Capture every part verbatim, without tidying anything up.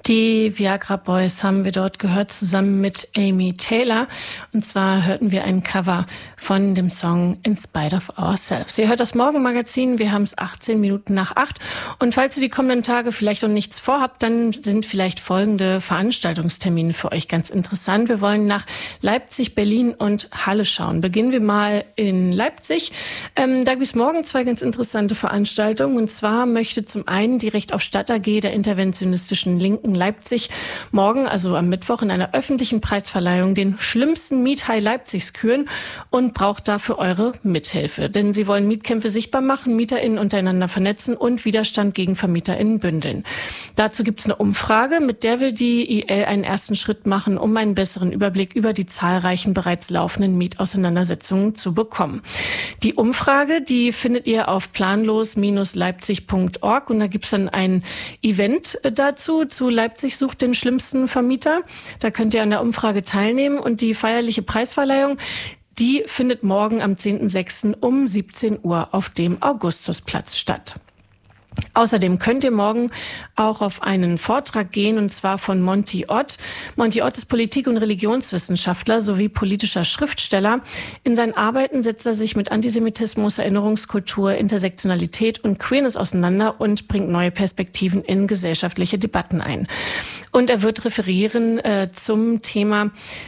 Die Viagra Boys haben wir dort gehört, zusammen mit Amy Taylor. Und zwar hörten wir ein Cover von dem Song In Spite of Ourselves. Ihr hört das Morgenmagazin, wir haben es achtzehn Minuten nach acht. Und falls ihr die kommenden Tage vielleicht noch nichts vorhabt, dann sind vielleicht folgende Veranstaltungstermine für euch ganz interessant. Wir wollen nach Leipzig, Berlin und Halle schauen. Beginnen wir mal in Leipzig. Ähm, da gibt es morgen zwei ganz interessante Veranstaltungen. Und zwar möchte zum einen die Recht auf Stadt A G der interventionistischen Linken Leipzig morgen, also am Mittwoch, in einer öffentlichen Preisverleihung den schlimmsten Miethai Leipzigs küren und braucht dafür eure Mithilfe. Denn sie wollen Mietkämpfe sichtbar machen, MieterInnen untereinander vernetzen und Widerstand gegen VermieterInnen bündeln. Dazu gibt es eine Umfrage, mit der will die I L einen ersten Schritt machen, um einen besseren Überblick über die zahlreichen bereits laufenden Mietauseinandersetzungen zu bekommen. Die Umfrage, die findet ihr auf planlos Bindestrich leipzig Punkt org und da gibt es dann ein Event dazu, zu Leipzig sucht den schlimmsten Vermieter. Da könnt ihr an der Umfrage teilnehmen und die feierliche Preisverleihung, die findet morgen am zehnten sechsten um siebzehn Uhr auf dem Augustusplatz statt. Außerdem könnt ihr morgen auch auf einen Vortrag gehen, und zwar von Monty Ott. Monty Ott ist Politik- und Religionswissenschaftler sowie politischer Schriftsteller. In seinen Arbeiten setzt er sich mit Antisemitismus, Erinnerungskultur, Intersektionalität und Queerness auseinander und bringt neue Perspektiven in gesellschaftliche Debatten ein. Und er wird referieren äh, zum Thema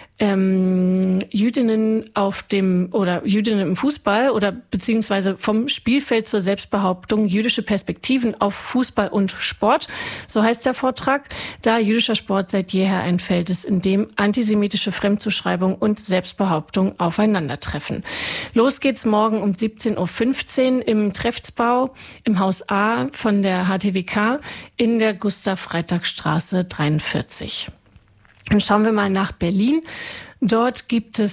Ähm, Jüdinnen auf dem oder Jüdinnen im Fußball oder beziehungsweise vom Spielfeld zur Selbstbehauptung, jüdische Perspektiven auf Fußball und Sport. So heißt der Vortrag, da jüdischer Sport seit jeher ein Feld ist, in dem antisemitische Fremdzuschreibung und Selbstbehauptung aufeinandertreffen. Los geht's morgen um siebzehn Uhr fünfzehn im Treffsbau im Haus A von der H T W K in der Gustav-Freitag-Straße dreiundvierzig. Dann schauen wir mal nach Berlin. Dort gibt es